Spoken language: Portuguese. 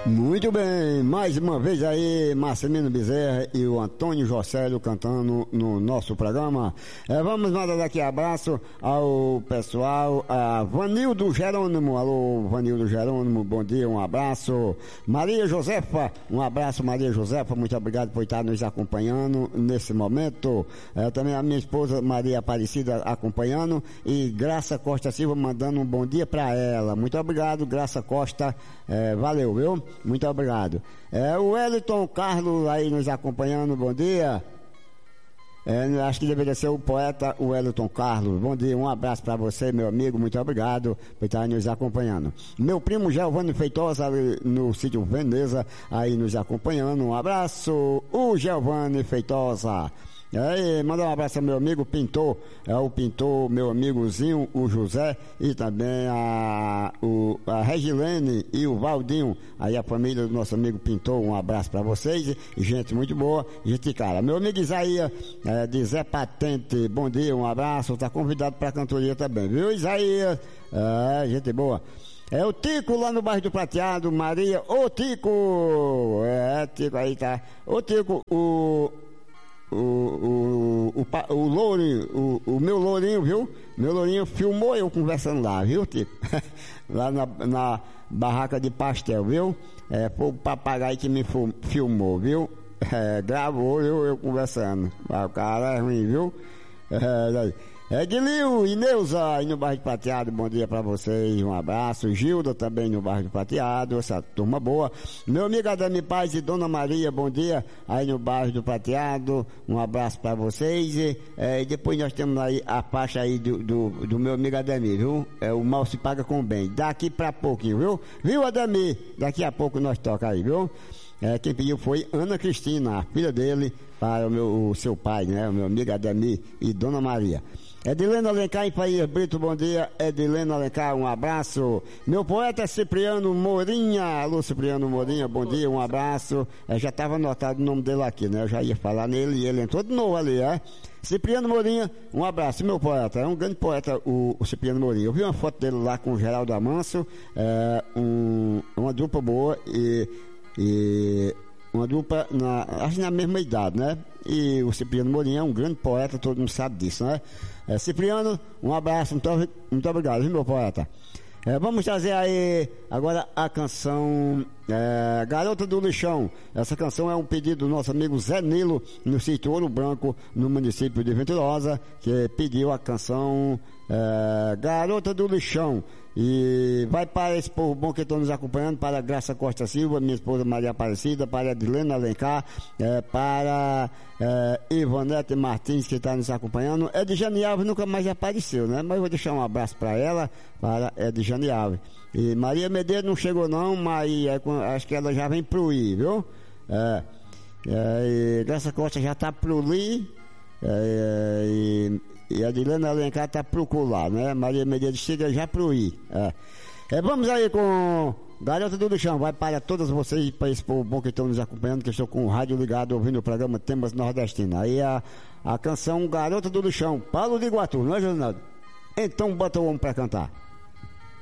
Muito bem, mais uma vez aí, Marcelino Bezerra e o Antônio Jocélio cantando no nosso programa. Vamos mandar aqui abraço ao pessoal, a Vanildo Jerônimo. Alô, Vanildo Jerônimo, bom dia, um abraço. Maria Josefa, um abraço, Maria Josefa, muito obrigado por estar nos acompanhando nesse momento. Também a minha esposa Maria Aparecida acompanhando e Graça Costa Silva mandando um bom dia para ela. Muito obrigado, Graça Costa, valeu, viu? Muito obrigado. O Wellington Carlos aí nos acompanhando, bom dia. Acho que deveria ser o poeta Wellington Carlos. Bom dia, um abraço para você, meu amigo, muito obrigado por estar nos acompanhando. Meu primo Giovanni Feitosa no sítio Veneza aí nos acompanhando, um abraço, o Giovanni Feitosa. Manda um abraço ao meu amigo pintor, o pintor, meu amigozinho, o José, e também a Regilene e o Valdinho, aí a família do nosso amigo pintor, um abraço para vocês, gente muito boa, gente cara. Meu amigo Isaías, de Zé Patente, bom dia, um abraço, tá convidado pra cantoria também, viu Isaías? Gente boa. O Tico lá no bairro do Prateado, Maria, ô Tico, Tico aí tá, ô Tico, o Lourinho, o meu Lourinho, viu? Meu Lourinho filmou eu conversando lá, viu, Tico? Lá na barraca de pastel, viu? Foi o papagaio que me filmou, viu? Gravou eu conversando. O cara é ruim, viu? Edilio e Neuza aí no bairro do Prateado, bom dia pra vocês, um abraço. Gilda também no bairro do Prateado, essa turma boa. Meu amigo Adami Paz e Dona Maria, bom dia aí no bairro do Prateado, um abraço pra vocês. E depois nós temos aí a faixa aí do meu amigo Adami, viu? O mal se paga com bem, daqui pra pouquinho, viu? Viu, Adami? Daqui a pouco nós toca aí, viu? Quem pediu foi Ana Cristina, a filha dele, para o seu pai, né? O meu amigo Adami e Dona Maria. Edilene Alencar em Faías Brito, bom dia. Edilene Alencar, um abraço. Meu poeta Cipriano Morinha, alô Cipriano Morinha, bom dia, um abraço. Já estava anotado o nome dele aqui, né? Eu já ia falar nele e ele entrou de novo ali, Cipriano Morinha, um abraço, meu poeta, é um grande poeta o Cipriano Morinha. Eu vi uma foto dele lá com o Geraldo Amanso, uma dupla boa e uma dupla, acho que na mesma idade, né? E o Cipriano Morinha é um grande poeta, todo mundo sabe disso, né? Cipriano, um abraço, muito obrigado, viu, meu poeta? Vamos trazer aí agora a canção Garota do Lixão. Essa canção é um pedido do nosso amigo Zé Nilo, no sítio Ouro Branco, no município de Venturosa, que pediu a canção Garota do Lixão. E vai para esse povo bom que estão nos acompanhando, para a Graça Costa Silva, minha esposa Maria Aparecida, para a Edilene Alencar, para Ivonete Martins, que está nos acompanhando. Edjane Alves nunca mais apareceu, né? Mas eu vou deixar um abraço para ela, para Edjane Alves. E Maria Medeiros não chegou não, mas acho que ela já vem pro I, viu? E Graça Costa já está pro Li, e a Edilene Alencar está pro Colar, né? Maria Medeiros chega já pro I. Vamos aí com Garota do Lixão, vai para todas vocês, para esse povo bom que estão nos acompanhando, que estou com o rádio ligado, ouvindo o programa Temas Nordestinos. Aí a canção Garota do Lixão, Paulo de Iguatu, não é, Jornaldo? Então bota o homem para cantar.